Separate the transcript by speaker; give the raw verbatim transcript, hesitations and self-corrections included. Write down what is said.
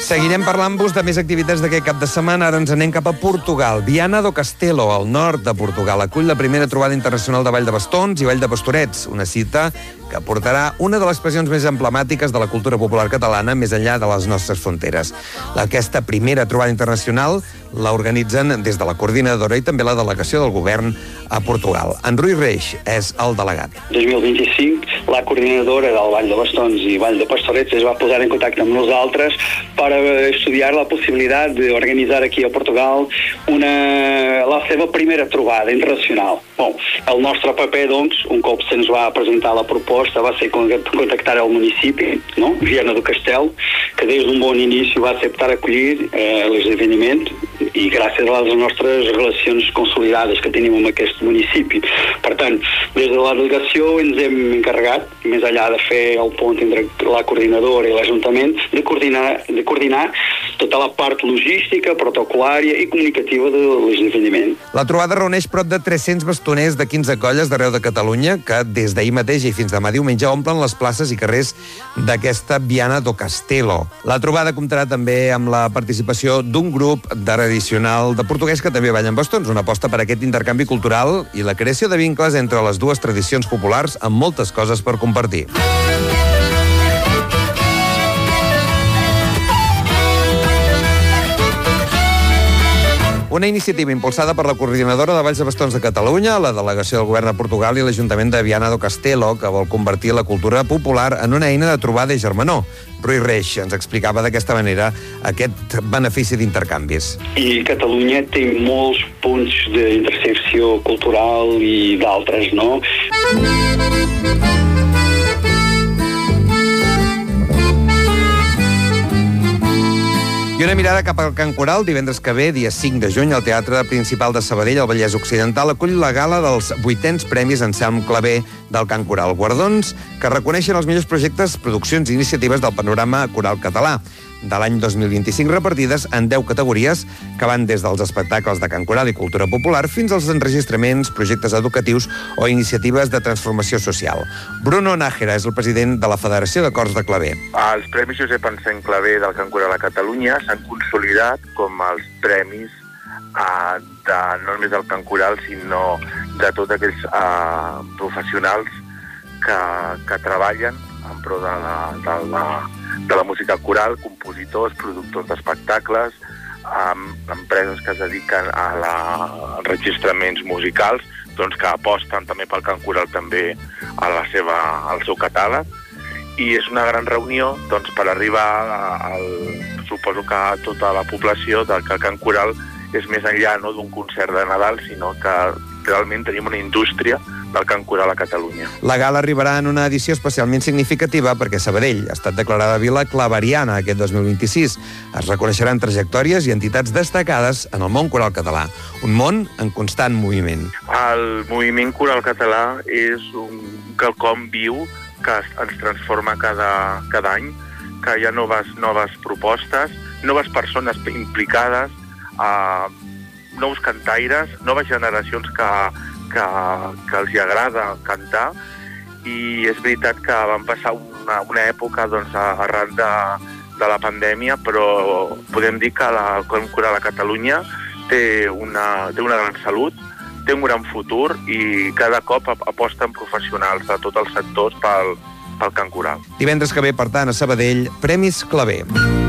Speaker 1: Seguirem parlant-vos de més activitats d'aquest cap de setmana. Ara ens anem cap a Portugal. Viana do Castelo, al nord de Portugal, acull la primera trobada internacional de Ball de Bastons i Ball de Pastorets, una cita que portarà una de les expressions més emblemàtiques de la cultura popular catalana més enllà de les nostres fronteres. Aquesta primera trobada internacional la organitzen des de la coordinadora i també la delegació del govern a Portugal. En Rui Reix és el delegat.
Speaker 2: dos mil vint-i-cinc, la coordinadora del Ball de Bastons i Ball de Pastorets es va posar en contacte amb nosaltres per estudiar la possibilitat d'organitzar aquí a Portugal una, la seva primera trobada internacional. Bon, el nostre paper, doncs, un cop se'ns va presentar la proposta, va ser contactar el municipi, no? Viana do Castelo, que des d'un bon inici va acceptar acollir eh, l'esdeveniment i gràcies a les nostres relacions consolidades que tenim amb aquest municipi. Per tant, des de la delegació ens hem encarregat, més enllà de fer el pont entre la coordinadora i l'Ajuntament, de coordinar, de coordinar tota la part logística, protocolària i comunicativa de l'esdeveniment.
Speaker 1: La trobada reuneix prop de tres-cents bastoners de quinze colles d'arreu de Catalunya que des d'ahir mateix i fins demà diumenge omplen les places i carrers d'aquesta Viana do Castelo. La trobada comptarà també amb la participació d'un grup tradicional de portuguès que també balla amb bastons, una aposta per aquest intercanvi cultural i la creació de vincles entre les dues tradicions populars amb moltes coses per compartir. Una iniciativa impulsada per la coordinadora de Balls de Bastons de Catalunya, la delegació del govern de Portugal i l'Ajuntament de Viana do Castelo, que vol convertir la cultura popular en una eina de trobada i germanor. Rui Reix ens explicava d'aquesta manera aquest benefici d'intercanvis.
Speaker 2: I Catalunya té molts punts d'intersecció cultural i d'altres, no?
Speaker 1: I una mirada cap al Cant Coral. Divendres que ve, dia cinc de juny, al Teatre Principal de Sabadell, al Vallès Occidental, acull la gala dels vuitens Premis Ensemble Claver del Cant Coral. Guardons que reconeixen els millors projectes, produccions i iniciatives del panorama coral català de l'any dos mil vint-i-cinc, repartides en deu categories que van des dels espectacles de cant coral i cultura popular fins als enregistraments, projectes educatius o iniciatives de transformació social. Bruno Nájera és el president de la Federació de Cors de Claver.
Speaker 3: Els Premis Josep Anselm Claver del Cant Coral a Catalunya s'han consolidat com els premis eh, de, no només del cant coral, sinó de tots aquells eh, professionals que, que treballen en pro de la, de la de la música coral, compositors, productors d'espectacles, amb empreses que es dediquen a la, als enregistraments musicals, doncs que aposten també pel cant coral també a la seva, al seu catàleg. I és una gran reunió doncs, per arribar al, suposo que a tota la població del que el cant coral és més enllà no, d'un concert de Nadal, sinó que realment tenim una indústria del cant coral a Catalunya.
Speaker 1: La gala arribarà en una edició especialment significativa perquè Sabadell ha estat declarada vila claveriana aquest dos mil vint-i-sis. Es reconeixeran trajectòries i entitats destacades en el món coral català, un món en constant moviment.
Speaker 3: El moviment coral català és un quelcom viu que ens transforma cada, cada any, que hi ha noves, noves propostes, noves persones implicades, eh, nous cantaires, noves generacions que Que, que els hi agrada cantar, i és veritat que van passar una, una època doncs, arran de, de la pandèmia, però podem dir que la, el cant coral a Catalunya té una, té una gran salut, té un gran futur i cada cop aposten professionals de tots els sectors pel, pel cant coral.
Speaker 1: Divendres que ve, per tant, a Sabadell, Premis Claver.